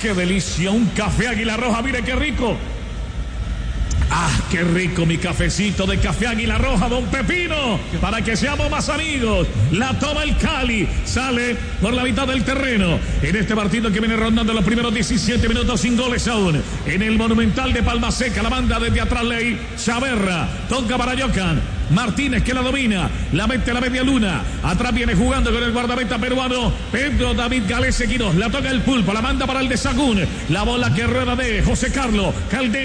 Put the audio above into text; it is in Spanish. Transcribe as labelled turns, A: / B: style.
A: ¡Qué delicia! Un café Águila Roja, mire qué rico. ¡Ah, qué rico mi cafecito de café Águila Roja, don Pepino! Para que seamos más amigos. La toma el Cali. Sale por la mitad del terreno. En este partido que viene rondando los primeros 17 minutos sin goles aún. En el Monumental de Palma Seca, la banda desde atrás Ley. Chaverra. Toca para Yocan. Martínez que la domina. La mete a la media luna. Atrás viene jugando con el guardameta peruano Pedro David Galese Quirós. La toca el Pulpo. La manda para el de Sagún. La bola que rueda de José Carlos Caldera.